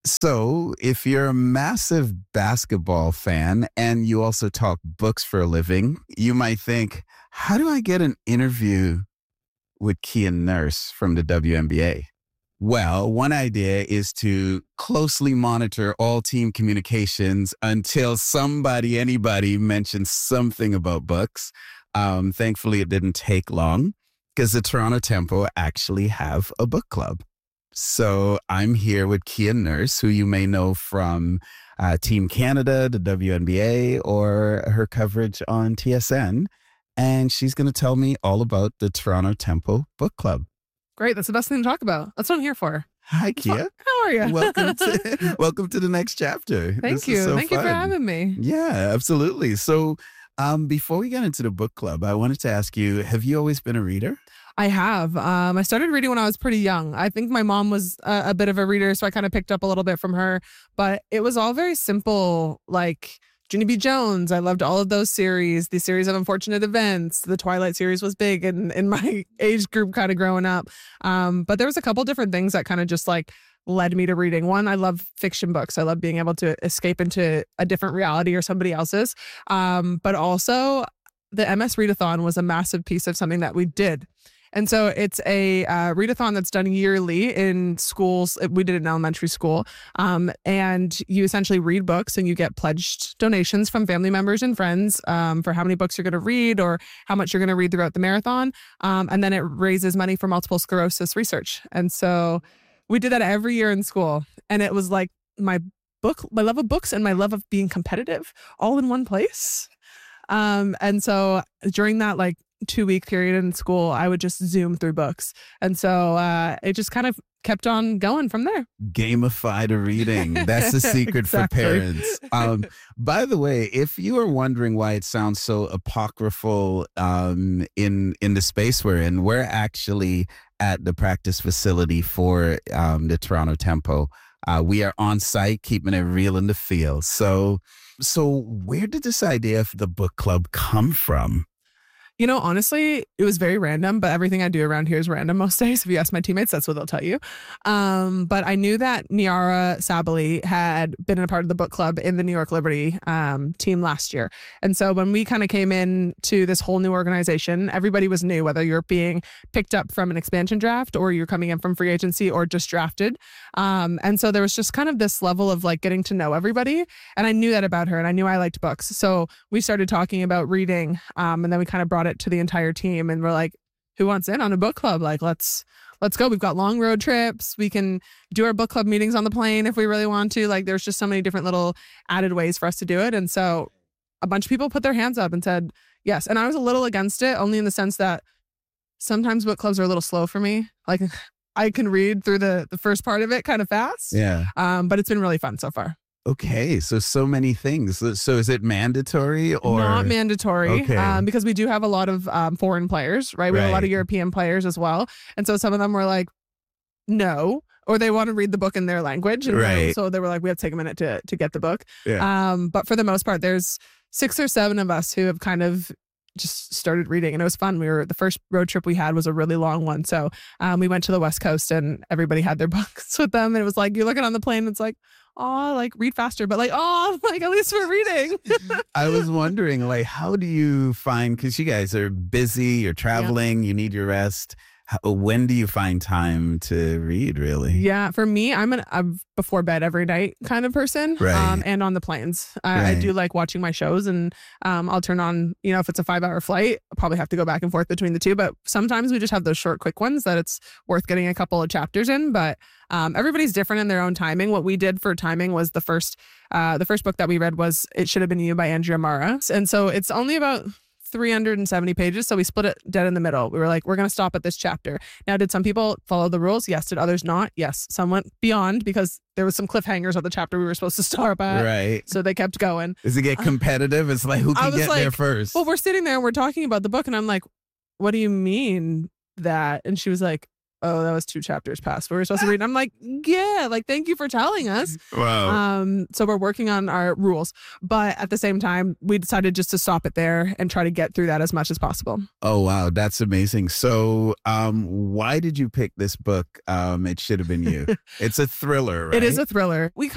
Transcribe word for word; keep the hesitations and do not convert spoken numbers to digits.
So, if you're a massive basketball fan and you also talk books for a living, you might think, how do I get an interview with Kian Nurse from the W N B A? Well, one idea is to closely monitor all team communications until somebody, anybody mentions something about books. Um, thankfully, it didn't take long because the Toronto Tempo actually have a book club. So I'm here with Kian Nurse, who you may know from uh, Team Canada, the W N B A, or her coverage on T S N. And she's going to tell me all about the Toronto Tempo Book Club. Great. That's the best thing to talk about. That's what I'm here for. Hi, Kia. How are you? Welcome to welcome to the next chapter. Thank This you. is so Thank you for fun. having me. Yeah, absolutely. So um, before we get into the book club, I wanted to ask you, have you always been a reader? I have. Um, I started reading when I was pretty young. I think my mom was a, a bit of a reader, so I kind of picked up a little bit from her. But it was all very simple, like Ginny B. Jones. I loved all of those series, the series of unfortunate events. The Twilight series was big in, in my age group kind of growing up. Um, but there was a couple different things that kind of just like led me to reading. One, I love fiction books. I love being able to escape into a different reality or somebody else's. Um, but also the M S Readathon was a massive piece of something that we did. And so it's a uh, readathon that's done yearly in schools. We did it in elementary school. Um, and you essentially read books and you get pledged donations from family members and friends um, for how many books you're going to read or how much you're going to read throughout the marathon. Um, and then it raises money for multiple sclerosis research. And so we did that every year in school. And it was like my book, my love of books and my love of being competitive all in one place. Um, and so during that, like, two week period in school, I would just zoom through books. And so uh, it just kind of kept on going from there. Gamified reading. That's the secret Exactly. for parents. Um, by the way, if you are wondering why it sounds so apocryphal um, in, in the space we're in, we're actually at the practice facility for um, the Toronto Tempo. Uh, we are on site, keeping it real in the field. So, so where did this idea of the book club come from? You know, honestly, it was very random, but everything I do around here is random most days. If you ask my teammates, that's what they'll tell you. Um, but I knew that Niara Sabali had been a part of the book club in the New York Liberty um, team last year. And so when we kind of came in to this whole new organization, everybody was new, whether you're being picked up from an expansion draft or you're coming in from free agency or just drafted. Um, and so there was just kind of this level of like getting to know everybody. And I knew that about her and I knew I liked books. So we started talking about reading um, and then we kind of brought it to the entire team and we're like, who wants in on a book club? Like, let's let's go. We've got long road trips. We can do our book club meetings on the plane if we really want to. Like, there's just so many different little added ways for us to do it. And so a bunch of people put their hands up and said yes. And I was a little against it, only in the sense that sometimes book clubs are a little slow for me. Like, I can read through the the first part of it kind of fast. Yeah. Um, but it's been really fun so far. Okay, so so many things. So, so is it mandatory or not mandatory? Okay. Um, because we do have a lot of um, foreign players, right? We have a lot Right. of European players as well, and so some of them were like, no, or they want to read the book in their language, and Right. so they were like, we have to take a minute to to get the book. Yeah. Um, but for the most part, there's six or seven of us who have kind of just started reading, and it was fun. We were the first road trip we had was a really long one, so um, we went to the West Coast, and everybody had their books with them, and it was like you're looking on the plane, it's like, oh, like read faster, but like, oh, like at least we're reading. I was wondering, like, how do you find, because you guys are busy, you're traveling, you need your rest. How, when do you find time to read, really? Yeah, for me, I'm an I'm before bed every night kind of person. Right. Um, and on the planes, I, I Right. do like watching my shows, and um, I'll turn on. You know, if it's a five hour flight, I'll probably have to go back and forth between the two. But sometimes we just have those short, quick ones that it's worth getting a couple of chapters in. But um, everybody's different in their own timing. What we did for timing was the first, uh, the first book that we read was "It Should Have Been You" by Andrea Mara, and so it's only about three hundred seventy pages. So we split it dead in the middle. We were like, we're going to stop at this chapter. Now, did some people follow the rules? Yes. Did others not? Yes. Some went beyond because there was some cliffhangers on the chapter we were supposed to stop at. Right. So they kept going. Does it get competitive? It's like, who I can was get there like, first? Well, we're sitting there and we're talking about the book, and I'm like, what do you mean that? And she was like, oh, that was two chapters past what we were supposed to read. And I'm like, yeah, like, thank you for telling us. Wow. Um, so we're working on our rules. But at the same time, we decided just to stop it there and try to get through that as much as possible. Oh, wow. That's amazing. So um, why did you pick this book? Um, It Should Have Been You. It's a thriller, right? It is a thriller. We